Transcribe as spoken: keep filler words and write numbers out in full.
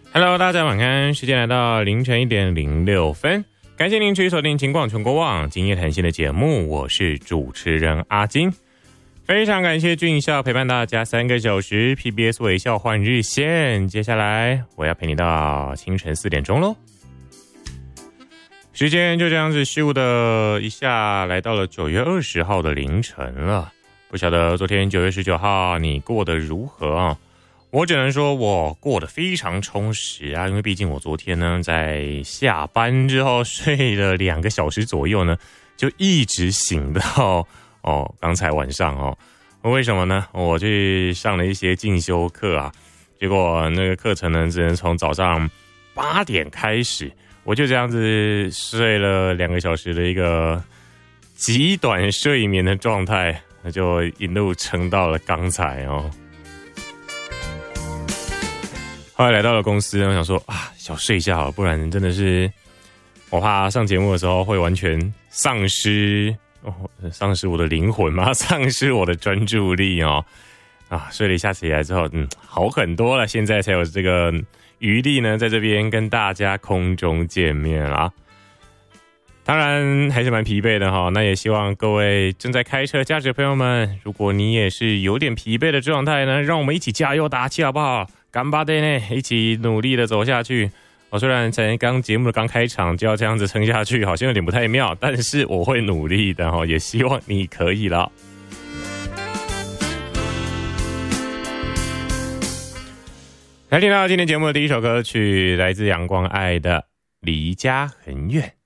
Hello， 大家晚安，时间来到凌晨一点零六分，感谢您持续锁定金广全国网今夜谈心的节目，我是主持人阿金，非常感谢俊孝陪伴大家三个小时 P B S 微笑换日线，接下来我要陪你到清晨四点钟喽。时间就这样子咻的一下来到了九月二十号的凌晨了，不晓得昨天九月十九号你过得如何啊？我只能说我过得非常充实啊，因为毕竟我昨天呢在下班之后睡了两个小时左右呢，就一直醒到哦刚才晚上哦。为什么呢？我去上了一些进修课啊，结果那个课程呢只能从早上八点开始，我就这样子睡了两个小时的一个极短睡眠的状态，那就一路撑到了刚才哦。后来来到了公司，我想说啊，小睡一下好了，不然真的是我怕上节目的时候会完全丧失哦，丧失我的灵魂嘛，丧失我的专注力哦。啊，睡了一下起来之后，嗯，好很多了，现在才有这个余力呢，在这边跟大家空中见面啦。当然还是蛮疲惫的哈，那也希望各位正在开车驾驶的朋友们，如果你也是有点疲惫的状态呢，让我们一起加油打气好不好？干巴的呢，一起努力的走下去。我、哦、虽然才刚节目的刚开场就要这样子撑下去，好像有点不太妙，但是我会努力的哈，也希望你可以了。来听到今天节目的第一首歌曲，来自阳光爱的《离家很远》。